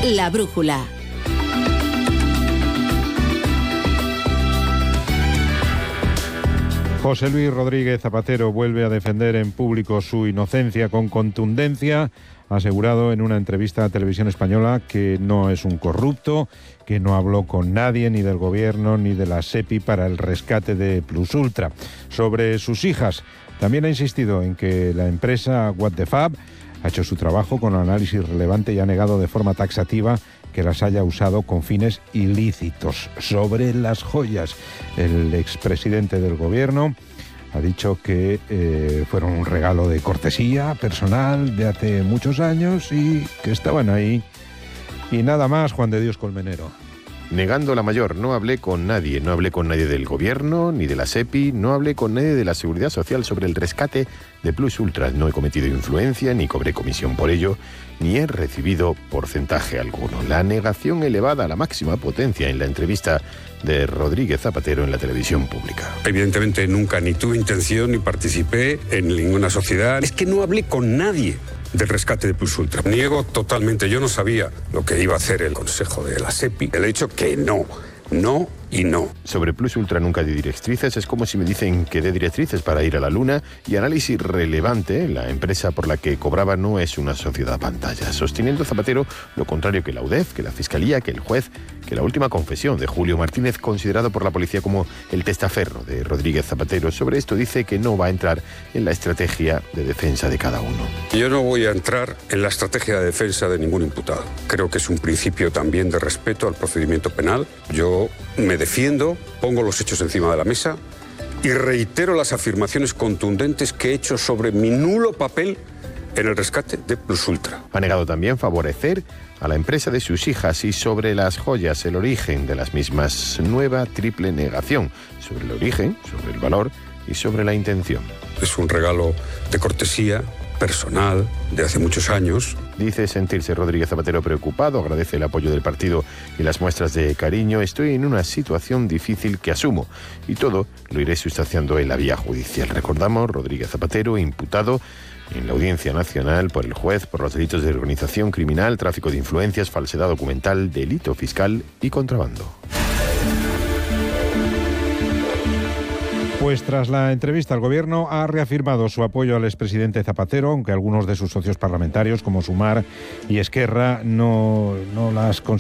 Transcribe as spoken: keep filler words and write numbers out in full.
La Brújula. José Luis Rodríguez Zapatero vuelve a defender en público su inocencia con contundencia. Ha asegurado en una entrevista a Televisión Española que no es un corrupto, que no habló con nadie, ni del gobierno, ni de la SEPI para el rescate de Plus Ultra. Sobre sus hijas, también ha insistido en que la empresa What the Fab ha hecho su trabajo con análisis relevante y ha negado de forma taxativa que las haya usado con fines ilícitos. Sobre las joyas, el expresidente del gobierno ha dicho que eh, fueron un regalo de cortesía personal de hace muchos años y que estaban ahí. Y nada más, Juan de Dios Colmenero. Negando la mayor, no hablé con nadie, no hablé con nadie del gobierno, ni de la SEPI, no hablé con nadie de la Seguridad Social sobre el rescate de Plus Ultra. No he cometido influencia, ni cobré comisión por ello, ni he recibido porcentaje alguno. La negación elevada a la máxima potencia en la entrevista de Rodríguez Zapatero en la televisión pública. Evidentemente nunca ni tuve intención ni participé en ninguna sociedad. Es que no hablé con nadie del rescate de Plus Ultra. Niego totalmente, yo no sabía lo que iba a hacer el Consejo de la SEPI. Le he dicho que no, no y no. Sobre Plus Ultra nunca di directrices, es como si me dicen que dé directrices para ir a la Luna, y análisis relevante, la empresa por la que cobraba no es una sociedad pantalla, sosteniendo Zapatero lo contrario que la U D E F, que la Fiscalía, que el juez, que la última confesión de Julio Martínez, considerado por la policía como el testaferro de Rodríguez Zapatero. Sobre esto dice que no va a entrar en la estrategia de defensa de cada uno. Yo no voy a entrar en la estrategia de defensa de ningún imputado. Creo que es un principio también de respeto al procedimiento penal. Yo me defiendo, pongo los hechos encima de la mesa y reitero las afirmaciones contundentes que he hecho sobre mi nulo papel en el rescate de Plus Ultra. Ha negado también favorecer a la empresa de sus hijas y sobre las joyas, el origen de las mismas. Nueva triple negación sobre el origen, sobre el valor y sobre la intención. Es un regalo de cortesía personal de hace muchos años. Dice sentirse Rodríguez Zapatero preocupado, agradece el apoyo del partido y las muestras de cariño. Estoy en una situación difícil que asumo y todo lo iré sustanciando en la vía judicial. Recordamos, Rodríguez Zapatero, imputado en la Audiencia Nacional por el juez por los delitos de organización criminal, tráfico de influencias, falsedad documental, delito fiscal y contrabando. Pues tras la entrevista, el Gobierno ha reafirmado su apoyo al expresidente Zapatero, aunque algunos de sus socios parlamentarios, como Sumar y Esquerra, no, no las consideran